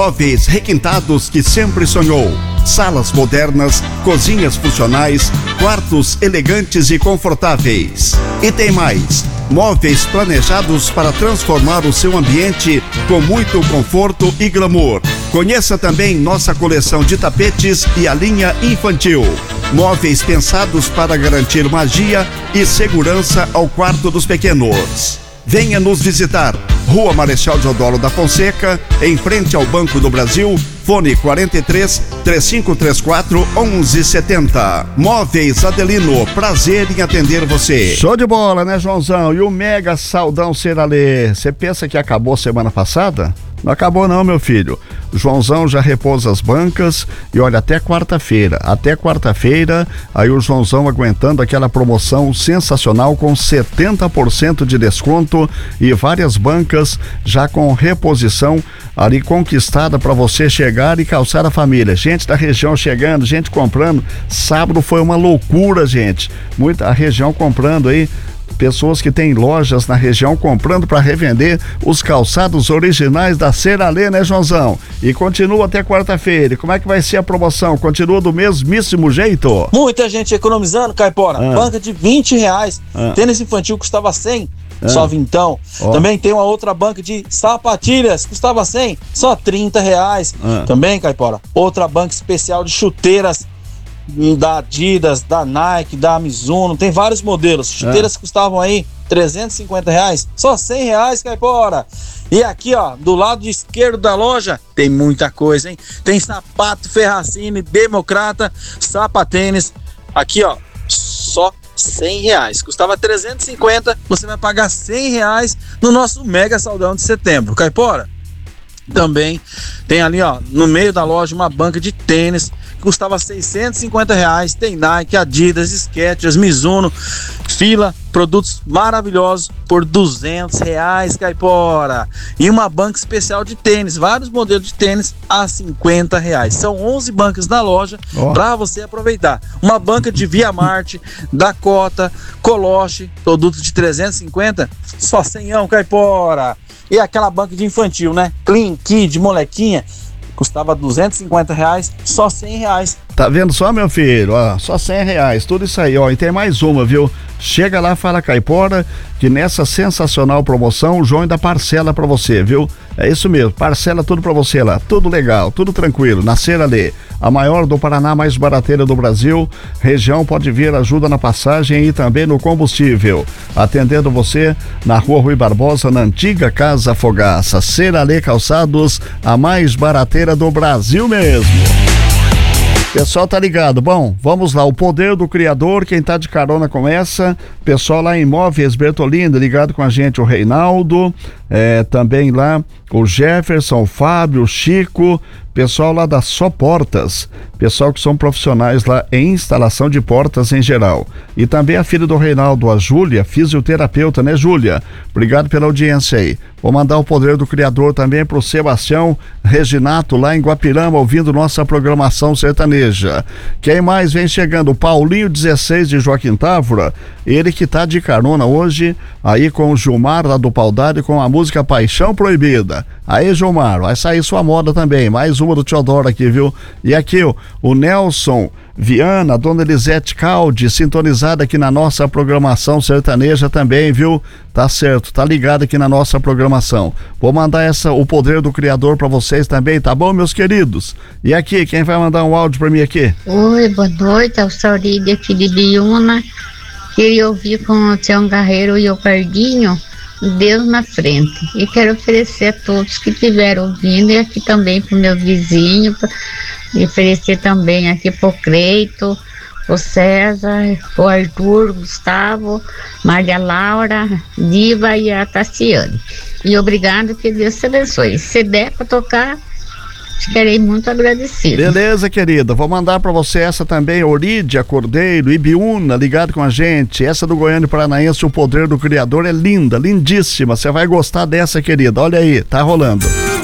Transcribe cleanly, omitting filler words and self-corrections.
Móveis requintados que sempre sonhou. Salas modernas, cozinhas funcionais, quartos elegantes e confortáveis. E tem mais. Móveis planejados para transformar o seu ambiente com muito conforto e glamour. Conheça também nossa coleção de tapetes e a linha infantil. Móveis pensados para garantir magia e segurança ao quarto dos pequenos. Venha nos visitar. Rua Marechal Deodoro da Fonseca, em frente ao Banco do Brasil. Fone 43 3534 1170. Móveis Adelino, prazer em atender você. Show de bola, né, Joãozão? E o mega saldão Seralê, você pensa que acabou semana passada? Não acabou não, meu filho. Joãozão já repôs as bancas e olha, até quarta-feira, aí o Joãozão aguentando aquela promoção sensacional com 70% de desconto e várias bancas já com reposição ali conquistada para você chegar e calçar a família. Gente da região chegando, gente comprando. Sábado foi uma loucura, gente. Muita região comprando aí. Pessoas que têm lojas na região comprando para revender os calçados originais da Seralê, né, Joãozão? E continua até quarta-feira. Como é que vai ser a promoção? Continua do mesmíssimo jeito? Muita gente economizando, Caipora. Banca de R$20. Tênis infantil custava 100. Só vintão. Também tem uma outra banca de sapatilhas, custava 100, só R$30. Também, Caipora, outra banca especial de chuteiras da Adidas, da Nike, da Mizuno, tem vários modelos. Chuteiras que custavam aí R$350, só R$100, Caipora. E aqui, ó, do lado esquerdo da loja, tem muita coisa, hein? Tem sapato Ferracini, Democrata, sapatênis. Aqui, ó, só R$100. Custava R$350, você vai pagar R$100 no nosso mega saldão de setembro, Caipora. Também tem ali, ó, no meio da loja uma banca de tênis que custava R$650. Tem Nike, Adidas, Skechers, Mizuno, Fila, produtos maravilhosos por R$200, Caipora. E uma banca especial de tênis, vários modelos de tênis a R$50. São 11 bancas na loja para você aproveitar. Uma banca de Via Marte, Dakota, Coloche, produtos de R$350, só R$100, Caipora. E aquela banca de infantil, né? Clean Kid, molequinha, custava R$250, só R$100. Tá vendo só, meu filho? Ó, só R$100, tudo isso aí, ó. E tem mais uma, viu? Chega lá, fala Caipora, que nessa sensacional promoção o João ainda parcela pra você, viu? É isso mesmo, parcela tudo pra você lá, tudo legal, tudo tranquilo, na Seralê, a maior do Paraná, mais barateira do Brasil. Região pode vir ajuda na passagem e também no combustível. Atendendo você na Rua Rui Barbosa, na antiga Casa Fogaça. Seralê Calçados, a mais barateira do Brasil mesmo. Pessoal tá ligado, bom, vamos lá, o poder do criador, quem tá de carona com essa, pessoal lá em Imóveis Bertolini, ligado com a gente, o Reinaldo, também lá o Jefferson, o Fábio, o Chico, pessoal lá da Só Portas, pessoal que são profissionais lá em instalação de portas em geral. E também a filha do Reinaldo, a Júlia, fisioterapeuta, né, Júlia? Obrigado pela audiência aí. Vou mandar o poder do criador também pro Sebastião Reginato, lá em Guapirama, ouvindo nossa programação sertaneja. Quem mais vem chegando? O Paulinho 16 de Joaquim Távora, ele que tá de carona hoje, aí com o Gilmar lá do Paudade, com a música Paixão Proibida. Aí, Gilmar, vai sair sua moda também, mais uma do Teodoro aqui, viu? E aqui o Nelson Viana, a dona Elisete Caldi, sintonizada aqui na nossa programação sertaneja também, viu? Tá certo, tá ligado aqui na nossa programação. Vou mandar o poder do criador pra vocês também, tá bom, meus queridos? E aqui, quem vai mandar um áudio pra mim aqui? Oi, boa noite, é o Sauride aqui de Biúna. Queria ouvir com o Tião Garreiro e o Pardinho, Deus na Frente. E quero oferecer a todos que estiveram ouvindo, e aqui também pro meu vizinho, e oferecer também aqui pro Creito, o César, o Arthur, o Gustavo, Maria Laura, Diva e a Tassiane. E obrigado, que Deus te abençoe. Se der para tocar, ficarei muito agradecido. Beleza, querida, vou mandar pra você essa também, Orídia Cordeiro, Ibiúna, ligado com a gente, essa do Goiânia Paranaense, o poder do criador é linda, lindíssima, você vai gostar dessa, querida, olha aí, tá rolando.